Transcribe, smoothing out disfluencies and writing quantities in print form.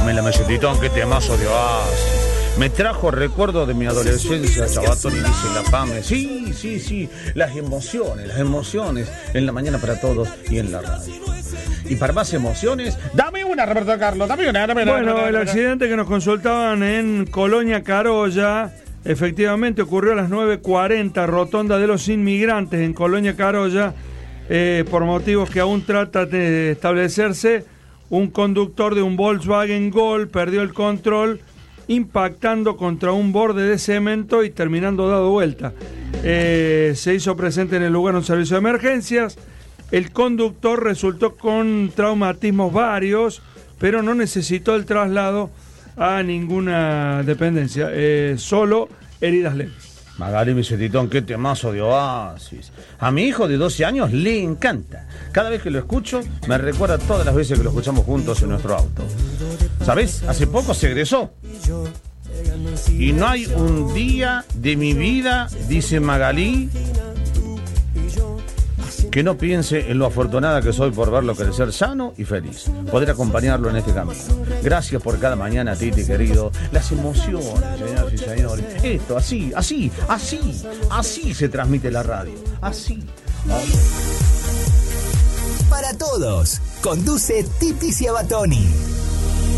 Pamela Mesetitón, qué temazo de Oasis. Me trajo recuerdos de mi adolescencia, Chabatón, y dice la Pame. Sí, las emociones en la mañana para todos y en la radio. Y para más emociones, dame una, Roberto Carlos, dame una. Bueno, el accidente que nos consultaban en Colonia Carolla, efectivamente ocurrió a las 9:40, rotonda de los inmigrantes en Colonia Carolla, por motivos que aún trata de establecerse. Un conductor de un Volkswagen Gol perdió el control, impactando contra un borde de cemento y terminando dado vuelta. Se hizo presente en el lugar un servicio de emergencias. El conductor resultó con traumatismos varios, pero no necesitó el traslado a ninguna dependencia, solo heridas leves. Magali Mesetitón, qué temazo de Oasis. A mi hijo de 12 años le encanta. Cada vez que lo escucho, me recuerda todas las veces que lo escuchamos juntos en nuestro auto. ¿Sabés? Hace poco se egresó. Y no hay un día de mi vida, dice Magali, que no piense en lo afortunada que soy por verlo crecer sano y feliz, poder acompañarlo en este camino. Gracias por cada mañana, Titi querido. Las emociones, señoras y señores. Esto, así se transmite la radio. Así. Para todos, conduce Titi Ciabatoni.